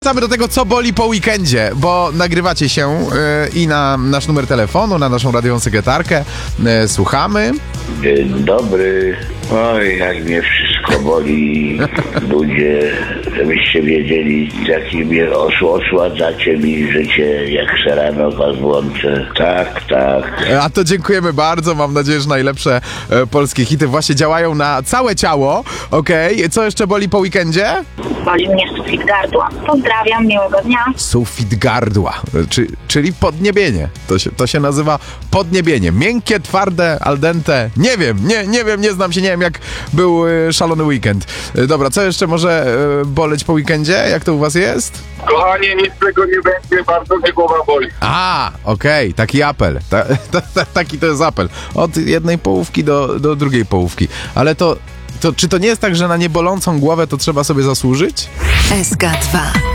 Wracamy do tego, co boli po weekendzie, bo nagrywacie się i na nasz numer telefonu, na naszą radiową sekretarkę. Słuchamy. Dzień dobry. Oj, jak mnie wszystko boli, ludzie, żebyście wiedzieli, jakie mnie osładzacie mi życie, jak se rano was włączę. Tak. A to dziękujemy bardzo, mam nadzieję, że najlepsze polskie hity właśnie działają na całe ciało. Okej, co jeszcze boli po weekendzie? Boli mnie sufit gardła. Pozdrawiam, miłego dnia. Sufit gardła, czyli podniebienie. To się nazywa podniebienie. Miękkie, twarde, al dente. Nie wiem, nie znam się, nie wiem jak był szalony weekend. Dobra, co jeszcze może boleć po weekendzie? Jak to u was jest? Kochanie, nic tego nie będzie, bardzo mnie głowa boli. Okej, taki apel. Taki to jest apel. Od jednej połówki do drugiej połówki. Ale to czy to nie jest tak, że na niebolącą głowę to trzeba sobie zasłużyć? SK2